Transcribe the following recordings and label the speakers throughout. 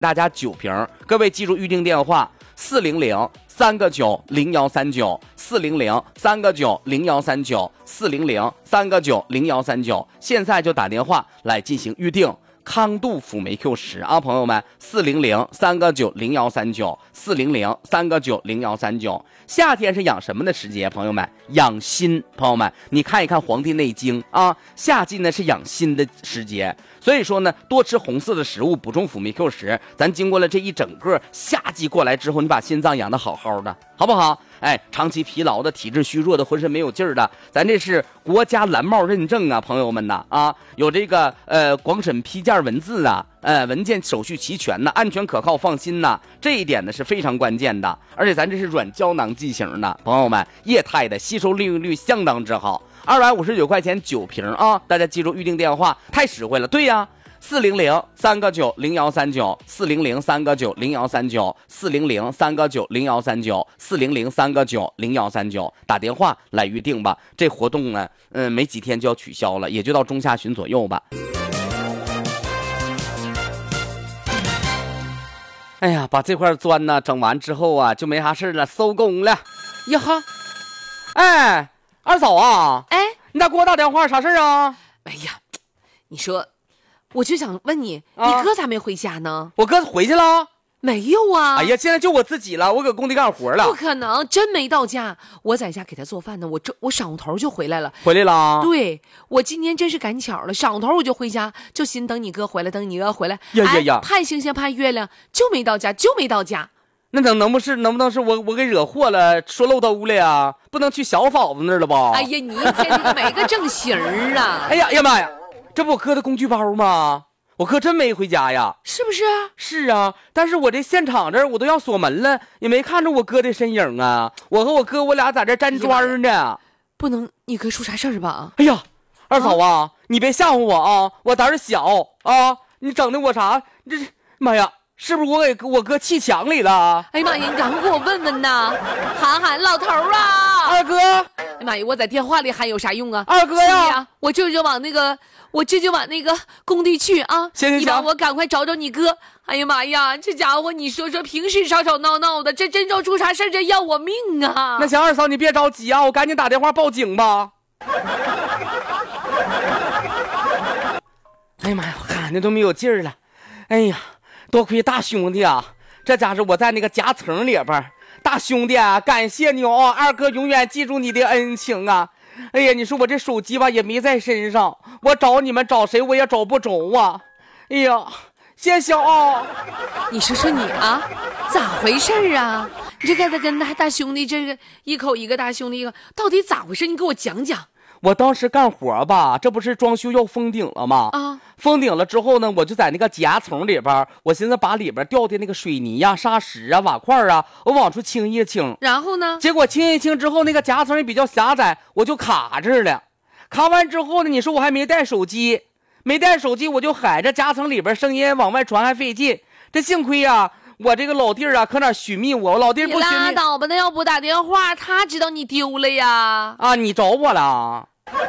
Speaker 1: 大家9瓶，各位记住预定电话400-3个9-0139，400-3个9-0139，400-3个9-0139，现在就打电话来进行预定。康度辅酶 Q10啊，朋友们，400-3个9-0139，400-3个9-0139。夏天是养什么的时节？朋友们，养心。朋友们，你看一看《黄帝内经》啊，夏季呢是养心的时节，所以说呢，多吃红色的食物，补充辅酶 Q10。咱经过了这一整个夏季过来之后，你把心脏养得好好的，好不好？哎，长期疲劳的、体质虚弱的、浑身没有劲儿的，咱这是国家蓝帽认证啊，朋友们呐啊，有这个广审批件文字啊，文件手续齐全呐，安全可靠放心呐，这一点呢是非常关键的。而且咱这是软胶囊剂型的，朋友们，液态的，吸收利用率相当之好，259块钱9瓶啊，大家记住预定电话，太实惠了。对呀。400-3个9-0139，400-3个9-0139，400-3个9-0139，400-3个9-0139，打电话来预定吧。这活动呢，没几天就要取消了，也就到中下旬左右吧。哎呀，把这块砖呢整完之后啊，就没啥事了，收工了。呀哈，哎，二嫂啊，
Speaker 2: 哎，
Speaker 1: 你咋给我打电话？啥事啊？
Speaker 2: 哎呀，你说。我就想问你，你哥咋没回家呢？
Speaker 1: 我哥回去了？
Speaker 2: 没有啊。
Speaker 1: 哎呀，现在就我自己了，我搁工地干活了。
Speaker 2: 不可能，真没到家。我在家给他做饭呢，我晌午头就回来了。
Speaker 1: 回来了？对，
Speaker 2: 我今天真是赶巧了，晌午头我就回家，就寻等你哥回来，等你哥回来。盼星星盼月亮，就没到家。
Speaker 1: 那能不能是我给惹祸了，说漏兜了呀？不能去小嫂子那儿了吧？
Speaker 2: 哎呀，你一天这个没个正形啊！
Speaker 1: 哎呀妈呀！这不我哥的工具包吗？我哥真没回家呀，
Speaker 2: 是不是？
Speaker 1: 是啊，但是我这现场这儿我都要锁门了，也没看着我哥的身影啊。我和我哥我俩在这粘砖呢。
Speaker 2: 不能，你哥出啥事儿吧？
Speaker 1: 哎呀，二嫂啊，你别吓唬我啊，我胆儿小啊，你整的我啥？这是妈呀！是不是我给我哥砌墙里了？
Speaker 2: 哎呀妈呀，你赶快给我问问呐！喊老头啊，
Speaker 1: 二哥！
Speaker 2: 哎呀妈呀，我在电话里喊有啥用啊？
Speaker 1: 二哥呀，
Speaker 2: 我这就往那个工地去啊！
Speaker 1: 行，
Speaker 2: 你帮我赶快找找你哥。哎呀妈呀，这家伙你说平时吵吵闹闹的，这真要出啥事这要我命啊！
Speaker 1: 那行，二嫂你别着急啊，我赶紧打电话报警吧。哎呀妈呀，我喊的都没有劲儿了。哎呀！多亏大兄弟啊，这家是我在那个夹层里边，大兄弟啊，感谢你哦，二哥永远记住你的恩情啊。哎呀，你说我这手机吧也没在身上，我找你们找谁我也找不着啊。哎呀，谢谢啊。
Speaker 2: 你说你啊，咋回事啊？你这个跟大兄弟这个一口一个大兄弟一个，到底咋回事？你给我讲讲。
Speaker 1: 我当时干活吧，这不是装修要封顶了吗？啊，封顶了之后呢，我就在那个夹层里边，我寻思把里边掉的那个水泥呀、沙石啊、瓦块啊，我往出清一清。
Speaker 2: 然后呢？
Speaker 1: 结果清一清之后，那个夹层也比较狭窄，我就卡这儿了。卡完之后呢，你说我还没带手机，我就喊这夹层里边声音往外传还费劲。这幸亏啊，我这个老弟啊，可哪寻觅我老弟不寻觅。
Speaker 2: 你拉倒吧，那要不打电话，他知道你丢了呀。
Speaker 1: 啊，你找我了。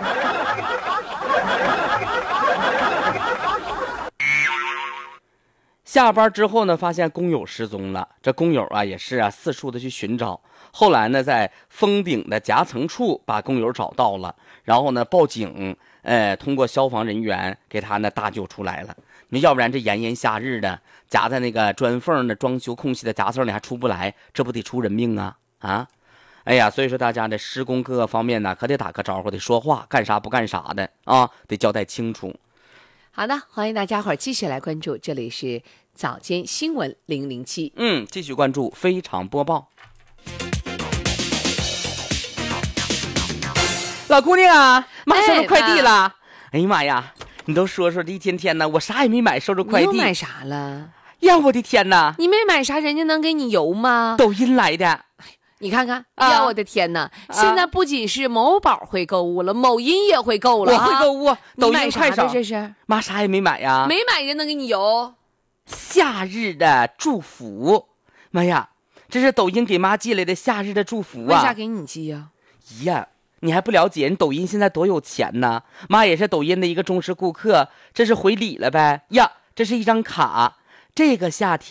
Speaker 1: 下班之后呢，发现工友失踪了。这工友啊也是啊四处的去寻找，后来呢在封顶的夹层处把工友找到了，然后呢报警，通过消防人员给他呢搭救出来了。你要不然这炎炎夏日的夹在那个砖缝的装修空隙的夹层里还出不来，这不得出人命啊啊！哎呀，所以说大家这施工各个方面呢，可得打个招呼，得说话，干啥不干啥的啊，得交代清楚。
Speaker 2: 好的，欢迎大家伙儿继续来关注，这里是早间新闻007。
Speaker 1: 继续关注非常播报。老姑娘啊，妈收着快递了。哎呀妈呀，你都说说这一天天呢，我啥也没买，收着快递。
Speaker 2: 你又买啥了？
Speaker 1: 呀，我的天哪！
Speaker 2: 你没买啥，人家能给你邮吗？
Speaker 1: 抖音来的。
Speaker 2: 你看看，呀，我的天哪！现在不仅是某宝会购物了，某音也会购了。
Speaker 1: 我会购物，抖音快手。
Speaker 2: 这是
Speaker 1: 妈啥也没买呀，
Speaker 2: 没买人能给你邮。
Speaker 1: 夏日的祝福，妈呀，这是抖音给妈寄来的夏日的祝福啊！
Speaker 2: 为啥给你寄呀？
Speaker 1: 呀，你还不了解人抖音现在多有钱呢？妈也是抖音的一个忠实顾客，这是回礼了呗呀！这是一张卡。 这个夏天。